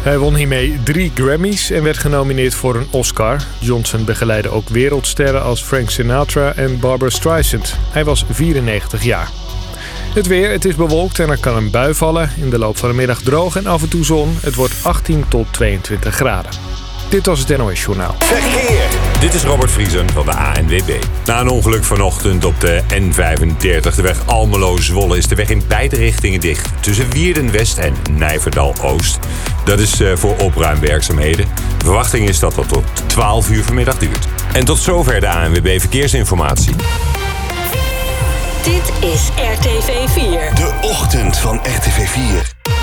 Hij won hiermee 3 Grammys en werd genomineerd voor een Oscar. Johnson begeleidde ook wereldsterren als Frank Sinatra en Barbra Streisand. Hij was 94 jaar. Het weer, het is bewolkt en er kan een bui vallen. In de loop van de middag droog en af en toe zon. Het wordt 18 tot 22 graden. Dit was het NOS Journaal. Verkeer. Dit is Robert Vriesen van de ANWB. Na een ongeluk vanochtend op de N35, de weg Almelo-Zwolle, is de weg in beide richtingen dicht. Tussen Wierden-West en Nijverdal-Oost. Dat is voor opruimwerkzaamheden. De verwachting is dat tot 12 uur vanmiddag duurt. En tot zover de ANWB Verkeersinformatie. Dit is RTV 4. De ochtend van RTV 4.